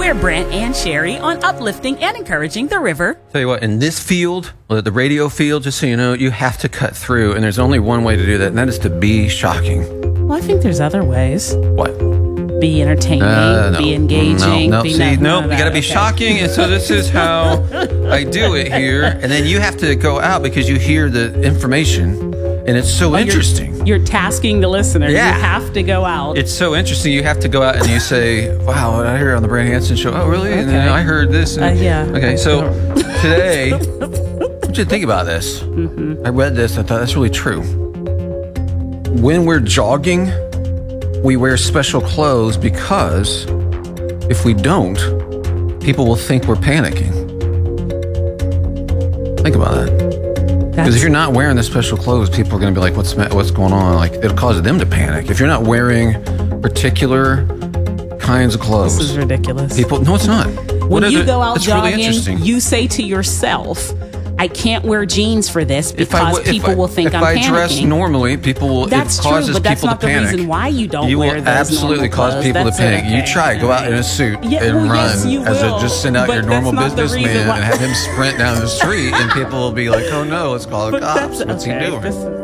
We're Brent and Sherry on uplifting and encouraging the river. Tell you what, in this field, the radio field, just so you know, you have to cut through, and there's only one way to do that, and that is to be shocking. Well, I think there's other ways. What? Be entertaining, No. be engaging. No, be see, no, you got to be shocking, and so this is how I do it here. And then you have to go out because you hear the information, and it's so interesting. You're tasking the listener. Yeah. You have to go out. It's so interesting. You have to go out and you say, wow, what I hear on the Brent Hansen show. Oh, really? Okay. And then I heard this. And, yeah. Okay, so today, I want you to think about this. Mm-hmm. I read this. I thought that's really true. When we're jogging, we wear special clothes because if we don't, people will think we're panicking. Think about that. Because if you're not wearing the special clothes, people are going to be like, what's going on? Like, it'll cause them to panic. If you're not wearing particular kinds of clothes. This is ridiculous. No, it's not. When you go out it's jogging, really interesting. you say to yourself, I can't wear jeans for this because people will think I'm panicking. If I dress normally, people will. That's it causes true, but that's people not to the panic. reason why you don't you wear will those absolutely normal cause clothes. people That's to panic. okay. You try, go out in a suit and run yes, you as will, just send out but your normal that's not the reason businessman why- and have him sprint down the street, and people will be like, "Oh no, let's call the cops. What's he doing?"